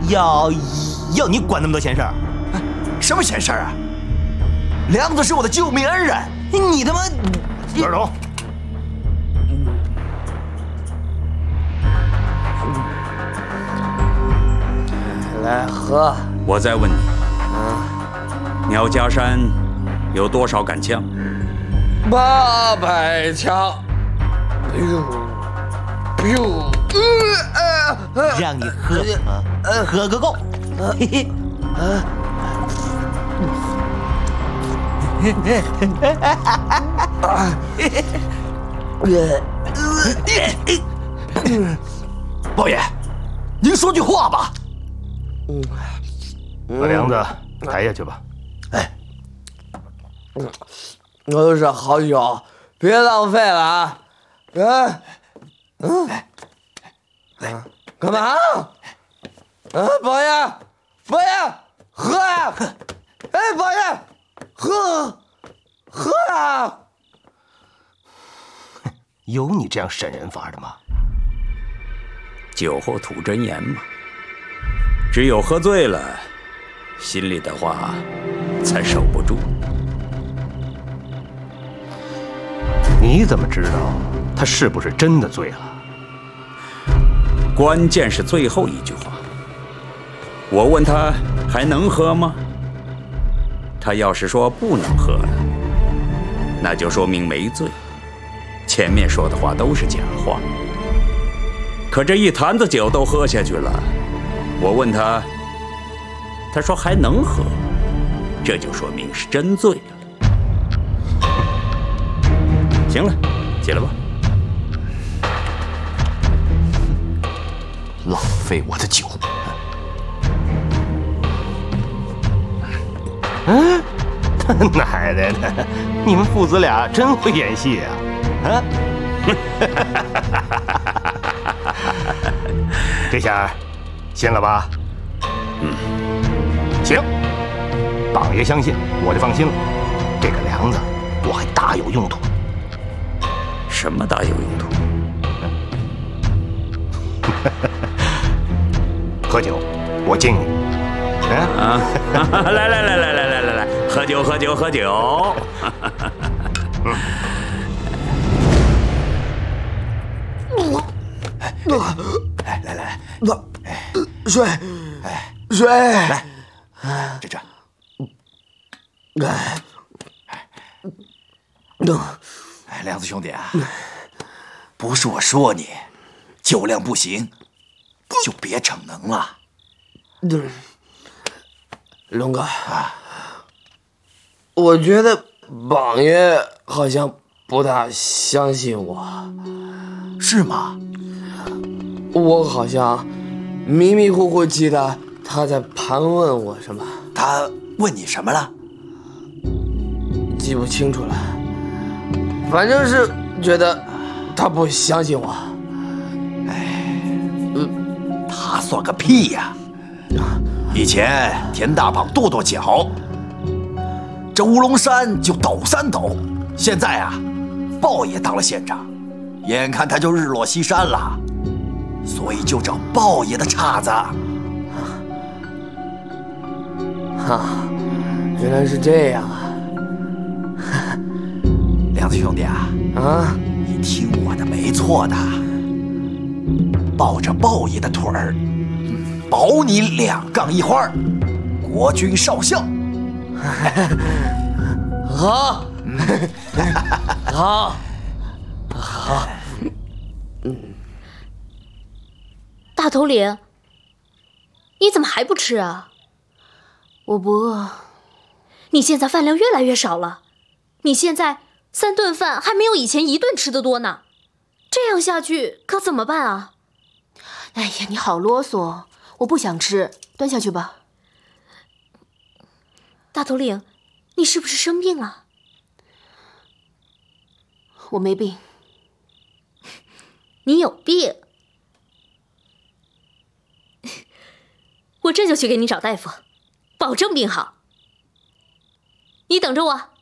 要你管那么多闲事儿？ 什么闲事儿啊？梁子是我的救命恩人， 你他妈！ 二龙， 来喝。 我再问你，鸟家山有多少杆枪 ？800枪。 让你喝个够。嘿嘿。 包爷，您说句话吧。 把梁子抬下去吧。 哎， 我都是好酒，别浪费了啊！干嘛？包爷，喝呀！哎，包爷，喝呀！ 有你这样审人法的吗？ 酒后吐真言嘛。只有喝醉了，心里的话才守不住。 你怎么知道他是不是真的醉了？ 关键是最后一句话。我问他还能喝吗？他要是说不能喝了，那就说明没醉，前面说的话都是假话。可这一坛子酒都喝下去了，我问他，他说还能喝，这就说明是真醉了。行了，起来吧。 浪费我的酒。 他奶奶的，你们父子俩真会演戏啊！啊！这下信了吧？行，榜爷相信，我就放心了。这个梁子我还大有用途。 什么大有用途？ 喝酒，我敬你。 来，喝酒。 来， 水， 来，这。梁子兄弟啊，不是我说你，酒量不行，就别逞能了。 龙哥，我觉得榜爷好像不大相信我。 是吗？ 我好像迷迷糊糊记得他在盘问我什么。 他问你什么了？ 记不清楚了，反正是觉得他不相信我。 他算个屁呀！以前田大榜跺跺脚，这乌龙山就抖3抖。现在啊，豹爷当了县长，眼看他就日落西山了，所以就找豹爷的岔子。 原来是这样啊！ 梁子兄弟啊，你听我的没错的，抱着豹爷的腿儿，保你2杠1花，国军少校。 好， 大头领，你怎么还不吃啊？ 我不饿。 你现在饭量越来越少了，你现在3顿饭还没有以前1顿吃的多呢，这样下去可怎么办啊？ 哎呀，你好啰嗦，我不想吃，端下去吧。 大头领，你是不是生病了？ 我没病。 你有病。我这就去给你找大夫，保证病好。你等着我。